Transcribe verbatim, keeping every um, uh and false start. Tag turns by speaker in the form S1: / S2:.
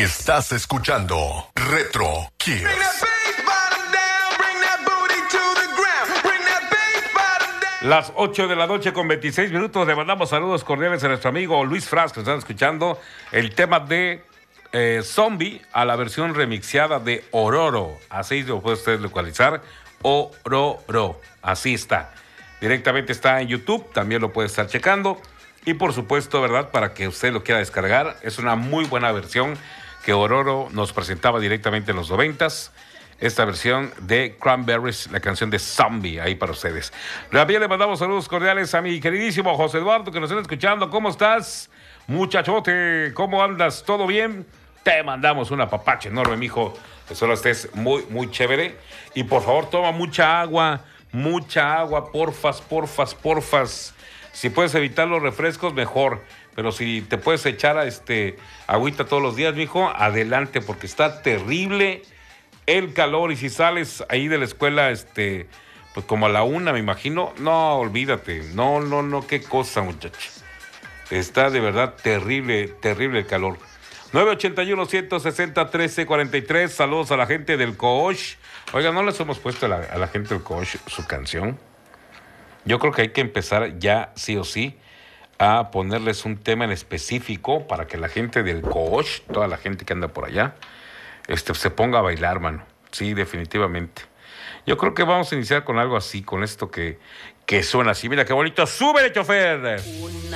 S1: Estás escuchando Retro Kids.
S2: Las ocho de la noche con veintiséis minutos. Le mandamos saludos cordiales a nuestro amigo Luis Fras, que están escuchando el tema de eh, Zombie a la versión remixeada de Ororo. Así lo puede usted localizar. Ororo. Así está. Directamente está en YouTube. También lo puede estar checando. Y por supuesto, ¿verdad? Para que usted lo quiera descargar. Es una muy buena versión que Ororo nos presentaba directamente en los noventas. Esta versión de Cranberries, la canción de Zombie, ahí para ustedes. También le mandamos saludos cordiales a mi queridísimo José Eduardo, que nos está escuchando. ¿Cómo estás, muchachote? ¿Cómo andas? ¿Todo bien? Te mandamos un apapache enorme, mijo. Que solo estés muy, muy chévere. Y por favor, toma mucha agua, mucha agua, porfas, porfas, porfas. Si puedes evitar los refrescos, mejor. Pero si te puedes echar a este agüita todos los días, mijo, adelante, porque está terrible el calor. Y si sales ahí de la escuela, este, pues como a la una, me imagino, no, olvídate, no, no, no, qué cosa, muchacho. Está de verdad terrible, terrible el calor. nueve ochenta y uno, ciento sesenta, trece cuarenta y tres, saludos a la gente del Coach. Oiga, ¿no les hemos puesto a la, a la gente del Coach su canción? Yo creo que hay que empezar ya, sí o sí, a ponerles un tema en específico para que la gente del Coach, toda la gente que anda por allá, Este, se ponga a bailar, mano. Sí, definitivamente. Yo creo que vamos a iniciar con algo así, con esto que, que suena así. Mira qué bonito. ¡Súbele, chofer! Una